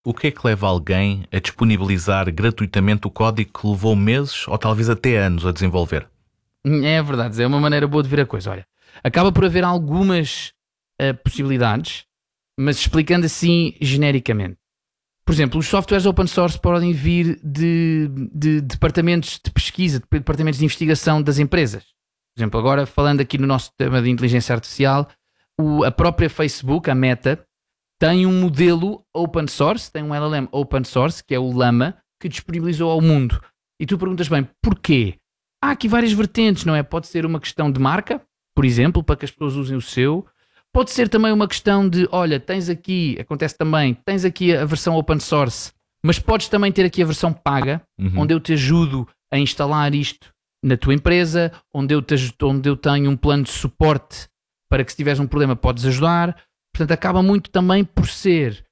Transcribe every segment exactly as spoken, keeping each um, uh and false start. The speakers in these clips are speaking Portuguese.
O que é que leva alguém a disponibilizar gratuitamente o código que levou meses ou talvez até anos a desenvolver? É verdade, é uma maneira boa de ver a coisa. Olha, acaba por haver algumas uh, possibilidades, mas explicando assim genericamente. Por exemplo, os softwares open source podem vir de, de departamentos de pesquisa, de departamentos de investigação das empresas. Por exemplo, agora falando aqui no nosso tema de inteligência artificial, o, a própria Facebook, a Meta, tem um modelo open source, tem um L L M open source, que é o Llama, que disponibilizou ao mundo. E tu perguntas bem, porquê? Há aqui várias vertentes, não é? Pode ser uma questão de marca, por exemplo, para que as pessoas usem o seu. Pode ser também uma questão de, olha, tens aqui, acontece também, tens aqui a versão open source, mas podes também ter aqui a versão paga, uhum. onde eu te ajudo a instalar isto na tua empresa, onde eu, te, onde eu tenho um plano de suporte para que se tiveres um problema podes ajudar. Portanto, acaba muito também por ser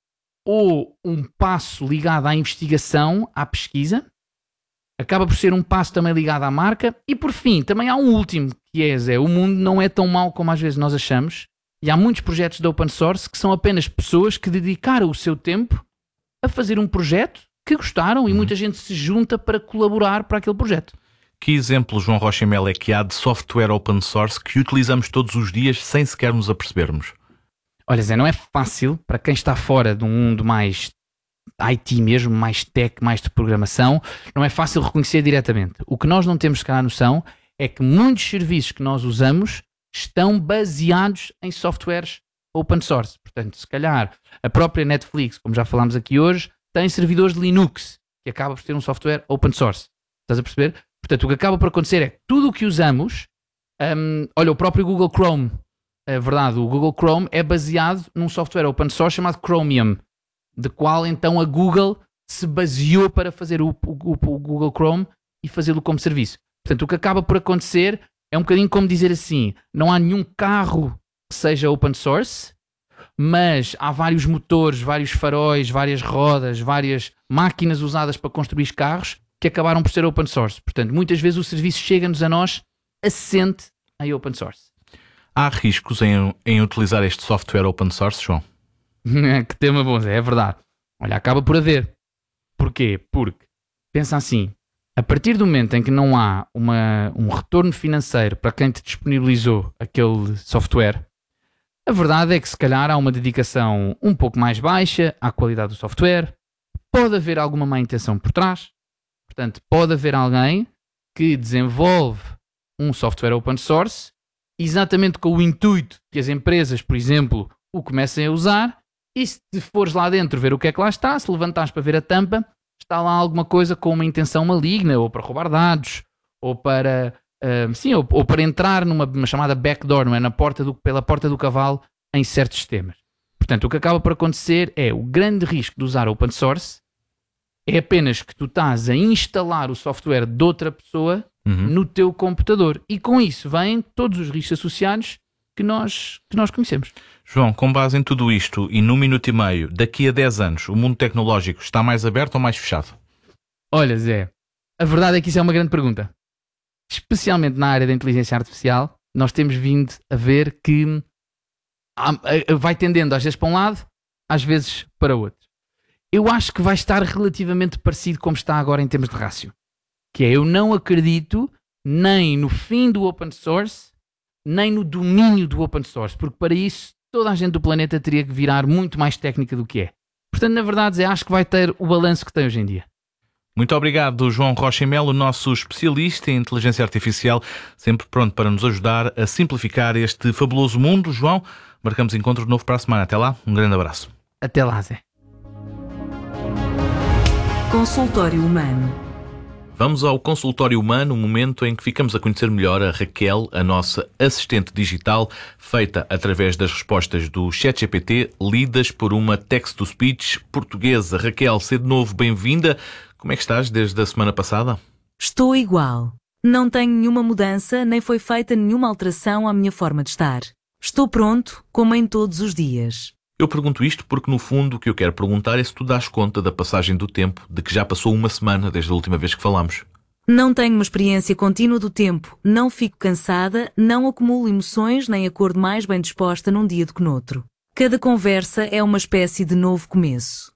ou um passo ligado à investigação, à pesquisa, acaba por ser um passo também ligado à marca e, por fim, também há um último, que é, Zé, o mundo não é tão mau como às vezes nós achamos e há muitos projetos de open source que são apenas pessoas que dedicaram o seu tempo a fazer um projeto que gostaram e muita gente se junta para colaborar para aquele projeto. Que exemplo, João Rocha e Melo, é que há de software open source que utilizamos todos os dias sem sequer nos apercebermos? Olha, Zé, não é fácil para quem está fora de um mundo mais I T mesmo, mais tech, mais de programação, não é fácil reconhecer diretamente. O que nós não temos se calhar noção é que muitos serviços que nós usamos estão baseados em softwares open source. Portanto, se calhar a própria Netflix, como já falámos aqui hoje, tem servidores de Linux, que acaba por ter um software open source. Estás a perceber? Portanto, o que acaba por acontecer é que tudo o que usamos, um, olha, o próprio Google Chrome, é verdade, o Google Chrome é baseado num software open source chamado Chromium, de qual então a Google se baseou para fazer o, o, o Google Chrome e fazê-lo como serviço. Portanto, o que acaba por acontecer é um bocadinho como dizer assim, não há nenhum carro que seja open source, mas há vários motores, vários faróis, várias rodas, várias máquinas usadas para construir carros que acabaram por ser open source. Portanto, muitas vezes o serviço chega-nos a nós assente em open source. Há riscos em, em utilizar este software open source, João? Que tema bom, é verdade. Olha, acaba por haver. Porquê? Porque, pensa assim, a partir do momento em que não há uma, um retorno financeiro para quem te disponibilizou aquele software, a verdade é que se calhar há uma dedicação um pouco mais baixa à qualidade do software, pode haver alguma má intenção por trás, portanto, pode haver alguém que desenvolve um software open source exatamente com o intuito que as empresas, por exemplo, o comecem a usar, e se fores lá dentro ver o que é que lá está, se levantares para ver a tampa, está lá alguma coisa com uma intenção maligna, ou para roubar dados, ou para, uh, sim, ou, ou para entrar numa uma chamada backdoor, não é? Na porta do, pela porta do cavalo em certos sistemas. Portanto, o que acaba por acontecer é o grande risco de usar open source é apenas que tu estás a instalar o software de outra pessoa uhum. no teu computador. E com isso vêm todos os riscos associados que nós, que nós conhecemos. João, com base em tudo isto e num minuto e meio, daqui a dez anos, o mundo tecnológico está mais aberto ou mais fechado? Olha, Zé, a verdade é que isso é uma grande pergunta. Especialmente na área da inteligência artificial, nós temos vindo a ver que vai tendendo às vezes para um lado, às vezes para outro. Eu acho que vai estar relativamente parecido como está agora em termos de rácio. Que é, eu não acredito nem no fim do open source, nem no domínio do open source, porque para isso toda a gente do planeta teria que virar muito mais técnica do que é. Portanto, na verdade, eu acho que vai ter o balanço que tem hoje em dia. Muito obrigado, João Rocha e Melo, nosso especialista em inteligência artificial, sempre pronto para nos ajudar a simplificar este fabuloso mundo. João, marcamos encontro de novo para a semana. Até lá, um grande abraço. Até lá, Zé. Consultório Humano. Vamos ao Consultório Humano, um momento em que ficamos a conhecer melhor a Raquel, a nossa assistente digital, feita através das respostas do ChatGPT, lidas por uma text-to-speech portuguesa. Raquel, ser de novo bem-vinda. Como é que estás desde a semana passada? Estou igual. Não tenho nenhuma mudança, nem foi feita nenhuma alteração à minha forma de estar. Estou pronto, como em todos os dias. Eu pergunto isto porque, no fundo, o que eu quero perguntar é se tu dás conta da passagem do tempo, de que já passou uma semana desde a última vez que falámos. Não tenho uma experiência contínua do tempo, não fico cansada, não acumulo emoções nem acordo mais bem disposta num dia do que noutro. Cada conversa é uma espécie de novo começo.